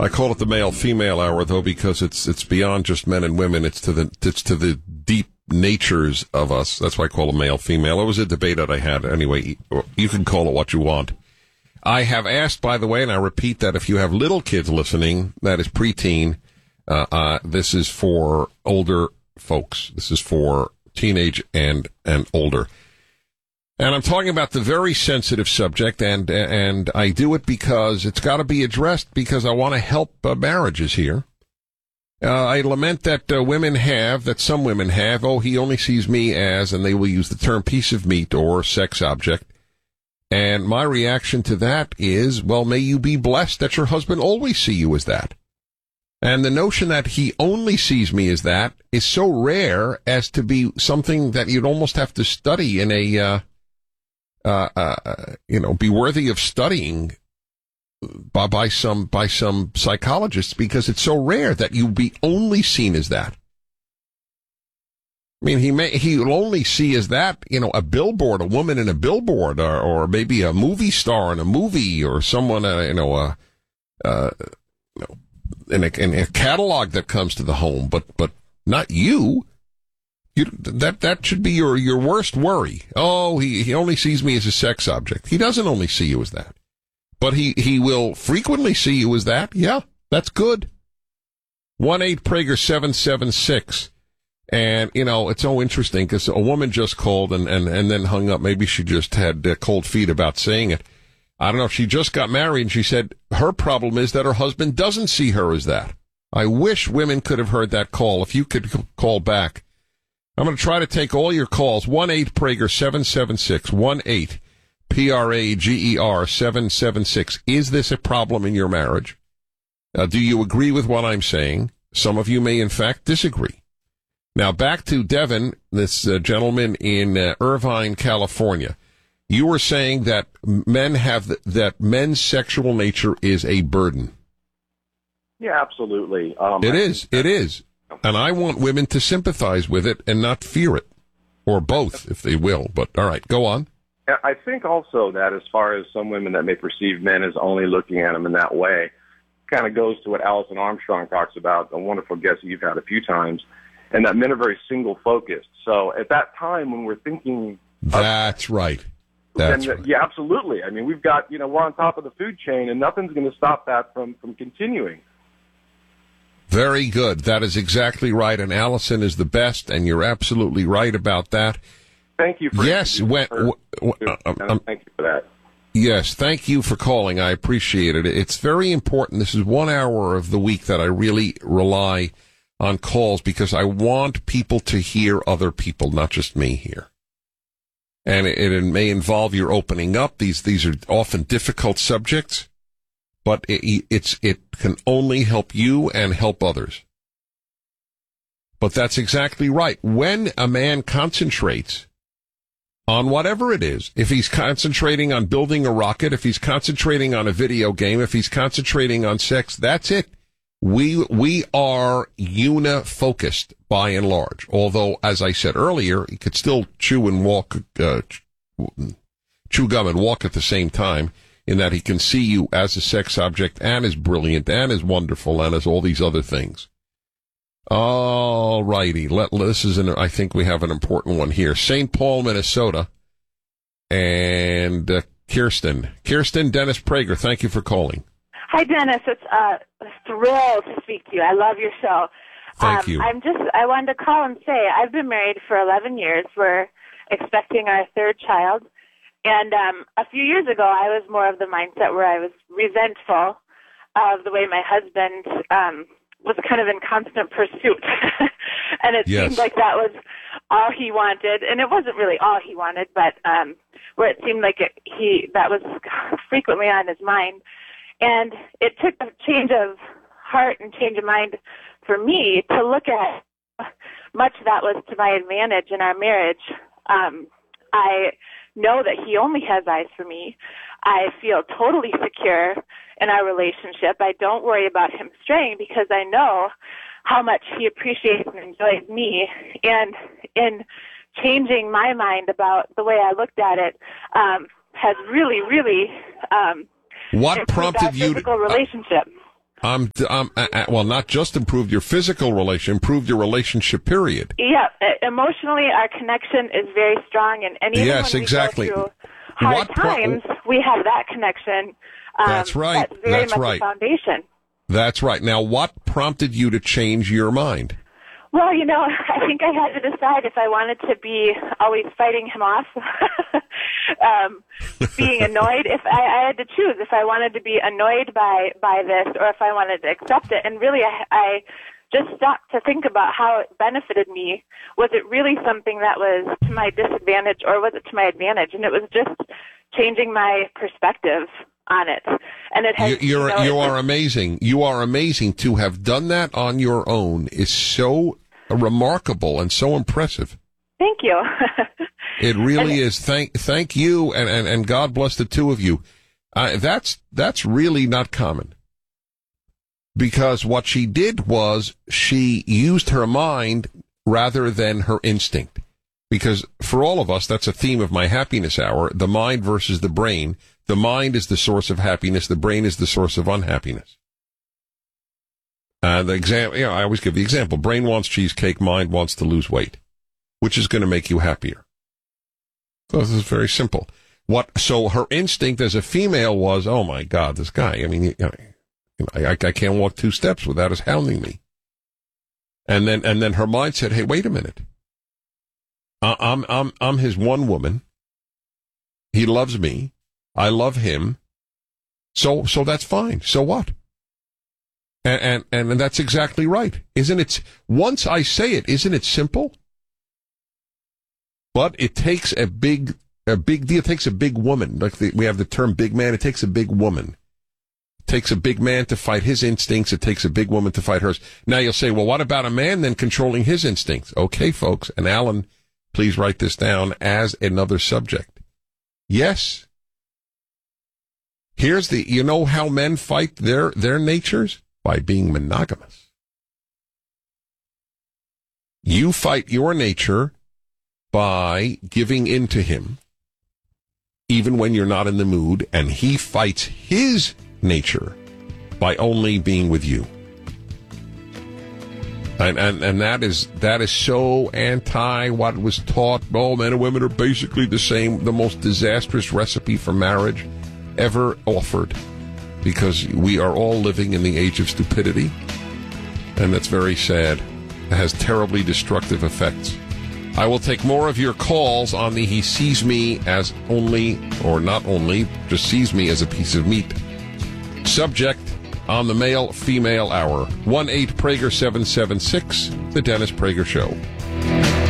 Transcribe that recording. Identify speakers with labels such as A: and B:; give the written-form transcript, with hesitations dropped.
A: I call it the male-female hour, though, because it's beyond just men and women. It's to the deep natures of us. That's why I call it male-female. It was a debate that I had. Anyway, you can call it what you want. I have asked, by the way, and I repeat that if you have little kids listening, that is preteen, this is for older folks. This is for teenage and older. And I'm talking about the very sensitive subject, and I do it because it's got to be addressed because I want to help marriages here. I lament that some women have, he only sees me as, and they will use the term piece of meat or sex object. And my reaction to that is, well, may you be blessed that your husband always see you as that. And the notion that he only sees me as that is so rare as to be something that you'd almost have to study in a be worthy of studying by some psychologists, because it's so rare that you be only seen as that. I mean, he'll only see as that, a billboard, a woman in a billboard, or maybe a movie star in a movie, or someone, in a catalog that comes to the home, but not you. That should be your worst worry. Oh, he only sees me as a sex object. He doesn't only see you as that. But he will frequently see you as that. Yeah, that's good. 1-8-Prager-776. And, it's so interesting because a woman just called and then hung up. Maybe she just had cold feet about saying it. I don't know. She just got married and she said her problem is that her husband doesn't see her as that. I wish women could have heard that call. If you could call back. I'm going to try to take all your calls. 1-8-Prager-776. 1-8-Prager-776. Is this a problem in your marriage? Do you agree with what I'm saying? Some of you may, in fact, disagree. Now, back to Devin, this gentleman in Irvine, California. You were saying that that men's sexual nature is a burden.
B: Yeah, absolutely.
A: It is. And I want women to sympathize with it and not fear it. Or both, if they will. But, all right, go on.
B: I think also that as far as some women that may perceive men as only looking at them in that way, kind of goes to what Alison Armstrong talks about, a wonderful guest that you've had a few times, and that men are very single-focused. So at that time when we're thinking...
A: That's right. That's right.
B: Yeah, absolutely. I mean, we've got, we're on top of the food chain, and nothing's going to stop that from continuing.
A: Very good. That is exactly right. And Allison is the best, and you're absolutely right about that.
B: Thank you for
A: thank you for
B: that.
A: Yes, thank you for calling. I appreciate it. It's very important. This is 1 hour of the week that I really rely on calls because I want people to hear other people, not just me here. And it may involve your opening up. These are often difficult subjects. But it can only help you and help others. But that's exactly right. When a man concentrates on whatever it is, if he's concentrating on building a rocket, if he's concentrating on a video game, if he's concentrating on sex, that's it. We are unifocused by and large. Although, as I said earlier, he could still chew gum and walk at the same time, in that he can see you as a sex object and as brilliant and as wonderful and as all these other things. All righty. I think we have an important one here. St. Paul, Minnesota. And Kirsten. Dennis Prager, thank you for calling.
C: Hi, Dennis. It's a thrill to speak to you. I love your show.
A: Thank you.
C: I wanted to call and say I've been married for 11 years. We're expecting our third child. And a few years ago, I was more of the mindset where I was resentful of the way my husband was kind of in constant pursuit. And it seemed like that was all he wanted. And it wasn't really all he wanted, but where it seemed like that was frequently on his mind. And it took a change of heart and change of mind for me to look at much that was to my advantage in our marriage. I know that he only has eyes for me. I feel totally secure in our relationship. I don't worry about him straying because I know how much he appreciates and enjoys me. And in changing my mind about the way I looked at it has really, really
A: what prompted you
C: physical relationship.
A: Well, not just improved your physical relation, improved your relationship, period.
C: Yeah, emotionally, our connection is very strong, and even
A: yes,
C: when
A: exactly.
C: we go through hard times, we have that connection.
A: That's right.
C: That's very much
A: right.
C: the foundation.
A: That's right. Now, what prompted you to change your mind?
C: Well, I think I had to decide if I wanted to be always fighting him off, being annoyed. If I had to choose if I wanted to be annoyed by this or if I wanted to accept it. And really, I just stopped to think about how it benefited me. Was it really something that was to my disadvantage or was it to my advantage? And it was just changing my perspective on it. And it has,
A: you are amazing. You are amazing. To have done that on your own is so remarkable and so impressive.
C: Thank you.
A: It really is. Thank you, and God bless the two of you. That's really not common. Because what she did was she used her mind rather than her instinct. Because for all of us, that's a theme of my happiness hour, the mind versus the brain. The mind is the source of happiness. The brain is the source of unhappiness. I always give the example. Brain wants cheesecake, mind wants to lose weight. Which is going to make you happier? So this is very simple. So her instinct as a female was, oh my God, this guy, I mean, I can't walk 2 steps without his hounding me. And then her mind said, hey, wait a minute. I'm his one woman. He loves me. I love him. So that's fine. So what? And that's exactly right. Isn't it? Once I say it, isn't it simple? But it takes a big deal. It takes a big woman. Like we have the term big man. It takes a big woman. It takes a big man to fight his instincts. It takes a big woman to fight hers. Now you'll say, well, what about a man then controlling his instincts? Okay, folks. And Alan, please write this down as another subject. Yes. You know how men fight their natures? By being monogamous. You fight your nature by giving in to him, even when you're not in the mood, and he fights his nature by only being with you. And that is so anti what was taught. Oh, men and women are basically the same. The most disastrous recipe for marriage ever offered. Because we are all living in the age of stupidity, and that's very sad. It has terribly destructive effects. I will take more of your calls on the he sees me as only, or not only, just sees me as a piece of meat. Subject on the male-female hour. 1-8-Prager-776, The Dennis Prager Show.